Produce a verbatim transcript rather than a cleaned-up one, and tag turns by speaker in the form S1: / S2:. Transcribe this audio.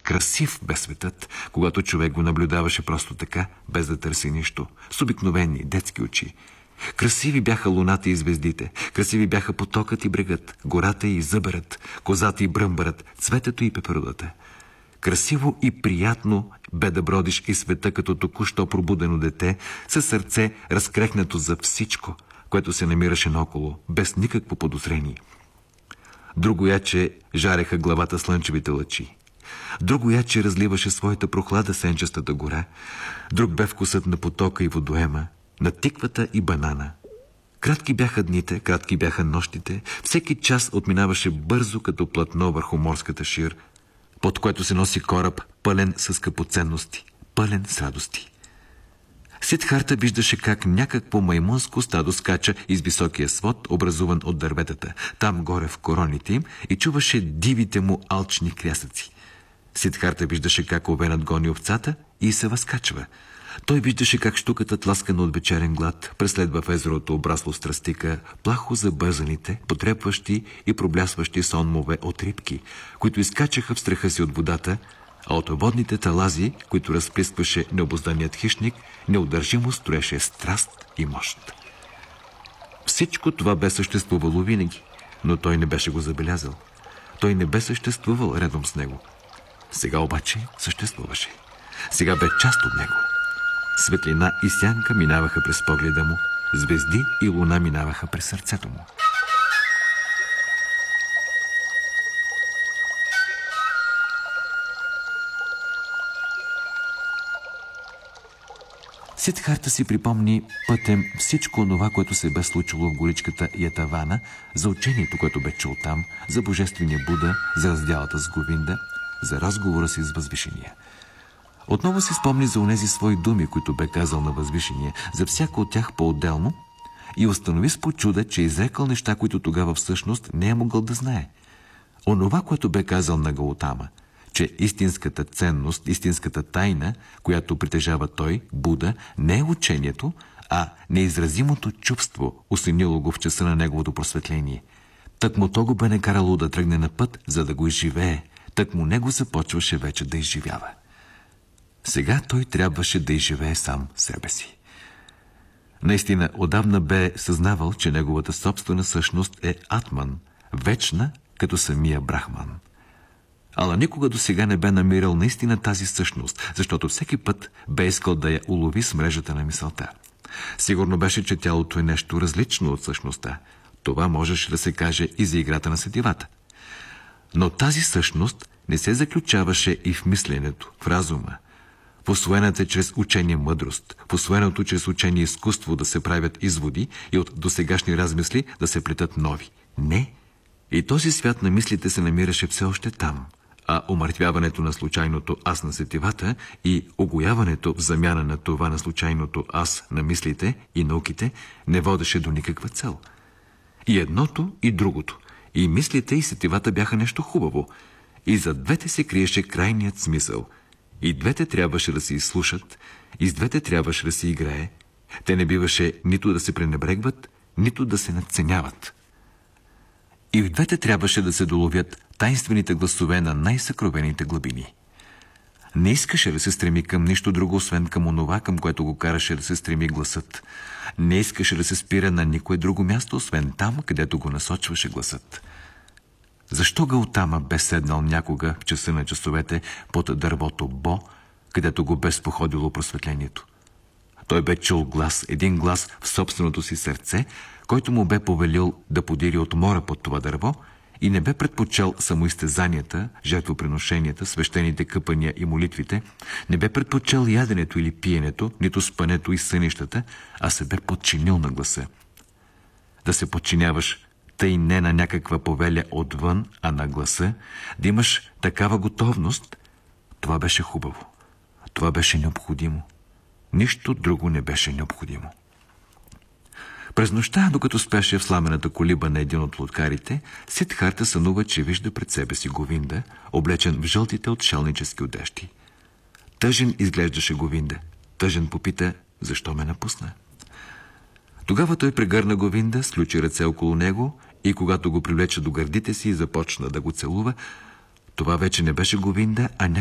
S1: Красив бе светът, когато човек го наблюдаваше просто така, без да търси нищо, с обикновени детски очи. Красиви бяха луната и звездите, красиви бяха потокът и брегът, гората и зъберът, козата и бръмбърът, цветето и пеперудата. Красиво и приятно бе да бродиш и света като току-що пробудено дете, със сърце разкрехнато за всичко, което се намираше наоколо, без никакво подозрение. Друго яче жареха главата слънчевите лъчи. Друго яче разливаше своята прохлада сенчестата гора. Друг бе вкусът на потока и водоема, на тиквата и банана. Кратки бяха дните, кратки бяха нощите. Всеки час отминаваше бързо като платно върху морската шир, под което се носи кораб, пълен с скъпоценности, пълен с радости. Сидхарта виждаше как някакво маймунско стадо скача из високия свод, образуван от дърветата, там горе в короните им, и чуваше дивите му алчни крясъци. Сидхарта виждаше как овенът гони овцата и се възкачва. Той виждаше как щуката, тласкана от вечерен глад, преследва в езерото обрасло страстика плахо забързаните, потрепващи и проблясващи сонмове от рибки, които изкачаха в страха си от водата, а от водните талази, които разплискваше необузданият хищник, неудържимо строеше страст и мощ. Всичко това бе съществувало винаги, но той не беше го забелязал. Той не бе съществувал редом с него. Сега обаче съществуваше. Сега бе част от него. Светлина и сянка минаваха през погледа му, звезди и луна минаваха през сърцето му. Сидхарта си припомни пътем всичко онова, което се бе случило в горичката Ятавана, за учението, което бе чул там, за божествения Буда, за разделата с Говинда, за разговора си с Възвишения. Отново си спомни за онези свои думи, които бе казал на Възвишения, за всяко от тях по-отделно, и установи с почуда, че изрекал неща, които тогава всъщност не е могъл да знае. Онова, което бе казал на Гаутама, че истинската ценност, истинската тайна, която притежава той, Буда, не е учението, а неизразимото чувство, осенило го в часа на неговото просветление. Так му то го бе накарало да тръгне на път, за да го изживее. Так му него започваше вече да изживява. Сега той трябваше да изживее сам себе си. Наистина, отдавна бе съзнавал, че неговата собствена същност е Атман, вечна като самия Брахман. Ала никога до сега не бе намирал наистина тази същност, защото всеки път бе искал да я улови с мрежата на мисълта. Сигурно беше, че тялото е нещо различно от същността. Това можеше да се каже и за играта на сетивата. Но тази същност не се заключаваше и в мисленето, в разума, в усвоената чрез учение мъдрост, в усвоеното чрез учение изкуство да се правят изводи и от досегашни размисли да се плетат нови. Не! И този свят на мислите се намираше все още там, а омъртвяването на случайното аз на сетивата и огояването в замяна на това на случайното аз на мислите и науките не водеше до никаква цел. И едното, и другото, и мислите, и сетивата бяха нещо хубаво, и за двете се криеше крайният смисъл. И двете трябваше да се изслушат, и с двете трябваше да се играе. Те не биваше нито да се пренебрегват, нито да се надценяват. И в двете трябваше да се доловят тайнствените гласове на най-съкровените глъбини. Не искаше да се стреми към нищо друго, освен към онова, към което го караше да се стреми гласът. Не искаше да се спира на никое друго място, освен там, където го насочваше гласът. Защо Гаутама бе седнал някога в часа на часовете под дървото Бо, където го бе споходило просветлението? Той бе чул глас, един глас в собственото си сърце, който му бе повелил да подири от мора под това дърво, и не бе предпочел самоизтезанията, жертвоприношенията, свещените къпания и молитвите, не бе предпочел яденето или пиенето, нито спането и сънищата, а се бе подчинил на гласа. Да се подчиняваш тъй не на някаква повеля отвън, а на гласа, да имаш такава готовност, това беше хубаво. Това беше необходимо. Нищо друго не беше необходимо. През нощта, докато спеше в сламената колиба на един от лодкарите, Сидхарта сънува, че вижда пред себе си Говинда, облечен в жълтите отшелнически одежди. Тъжен изглеждаше Говинда. Тъжен попита, защо ме напусна. Тогава той прегърна Говинда, сключи ръце около него и когато го привлече до гърдите си и започна да го целува, това вече не беше Говинда, а